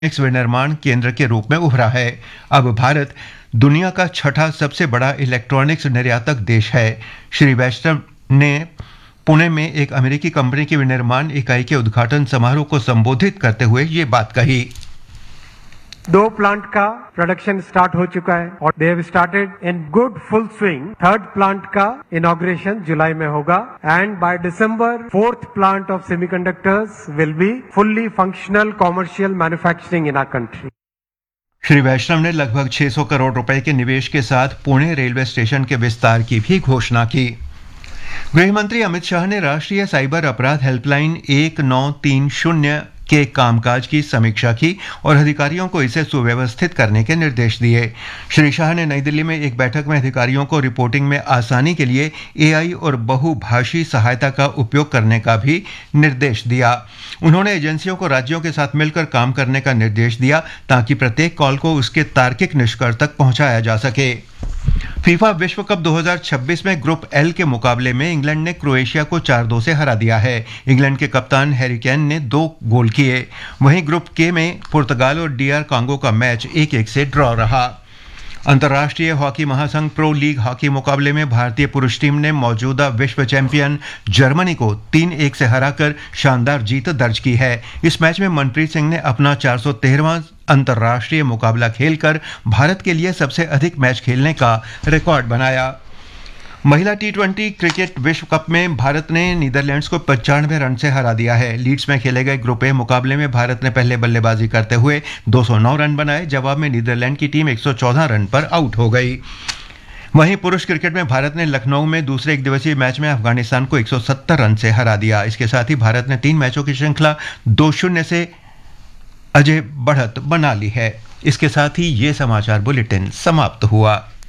विनिर्माण केंद्र के रूप में उभरा है। अब भारत दुनिया का छठा सबसे बड़ा इलेक्ट्रॉनिक्स निर्यातक देश है। श्री वैष्णव ने पुणे में एक अमेरिकी कंपनी की विनिर्माण इकाई के उद्घाटन समारोह को संबोधित करते हुए ये बात कही। 2 प्लांट का प्रोडक्शन स्टार्ट हो चुका है और they have started in good full swing. 3rd plant का इनॉग्रेशन जुलाई में होगा and by December 4th plant of semiconductors will be fully functional commercial manufacturing in our country. Shri वैष्णव ने लगभग 600 करोड़ रुपए के निवेश के साथ पुणे रेलवे स्टेशन के विस्तार की भी घोषणा की। गृह मंत्री अमित शाह ने राष्ट्रीय साइबर अपराध हेल्पलाइन 1930 के कामकाज की समीक्षा की और अधिकारियों को इसे सुव्यवस्थित करने के निर्देश दिए। श्री शाह ने नई दिल्ली में एक बैठक में अधिकारियों को रिपोर्टिंग में आसानी के लिए एआई और बहुभाषी सहायता का उपयोग करने का भी निर्देश दिया। उन्होंने एजेंसियों को राज्यों के साथ मिलकर काम करने का निर्देश दिया ताकि प्रत्येक कॉल को उसके तार्किक निष्कर्ष तक पहुंचाया जा सके। फीफा विश्व कप 2026 में ग्रुप एल के मुकाबले में इंग्लैंड ने क्रोएशिया को 4-2 से हरा दिया है। इंग्लैंड के कप्तान हैरी केन ने 2 गोल किए। वहीं ग्रुप के में पुर्तगाल और डीआर कांगो का मैच 1-1 से ड्रॉ रहा। अंतर्राष्ट्रीय हॉकी महासंघ प्रो लीग हॉकी मुकाबले में भारतीय पुरुष टीम ने मौजूदा विश्व चैंपियन जर्मनी को 3-1 से हराकर शानदार जीत दर्ज की है। इस मैच में मनप्रीत सिंह ने अपना 413वां अंतर्राष्ट्रीय मुकाबला खेलकर भारत के लिए सबसे अधिक मैच खेलने का रिकॉर्ड बनाया। महिला T20 क्रिकेट विश्व कप में भारत ने नीदरलैंड्स को 95 रन से हरा दिया है। लीड्स में खेले गए ग्रुप ए मुकाबले में भारत ने पहले बल्लेबाजी करते हुए 209 रन बनाए। जवाब में नीदरलैंड की टीम 114 रन पर आउट हो गई। वहीं पुरुष क्रिकेट में भारत ने लखनऊ में दूसरे एक दिवसीय मैच में अफगानिस्तान को 170 रन से हरा दिया। इसके साथ ही भारत ने 3 मैचों की श्रृंखला 2-0 से अजय बढ़त बना ली है। इसके साथ ही ये समाचार बुलेटिन समाप्त हुआ।